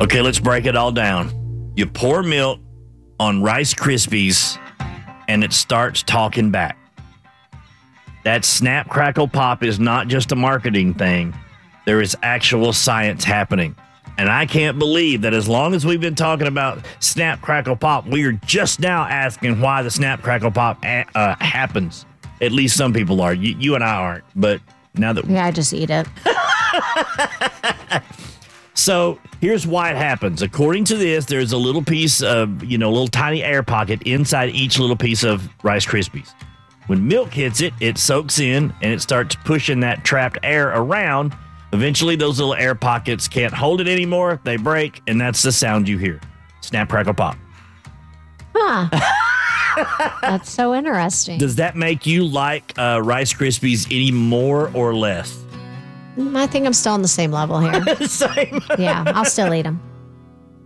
Okay, let's break it all down. You pour milk on Rice Krispies, and it starts talking back. That Snap, Crackle, Pop is not just a marketing thing. There is actual science happening. And I can't believe that as long as we've been talking about Snap, Crackle, Pop, we are just now asking why the Snap, Crackle, Pop happens. At least some people are. You and I aren't. But now that... Yeah, I just eat it. So here's why it happens. According to this, there's a little piece of, a little tiny air pocket inside each little piece of Rice Krispies. When milk hits it, it soaks in and it starts pushing that trapped air around. Eventually, those little air pockets can't hold it anymore. They break, and that's the sound you hear. Snap, crackle, pop. Huh. That's so interesting. Does that make you like Rice Krispies any more or less? I think I'm still on the same level here. Same. Yeah, I'll still eat them.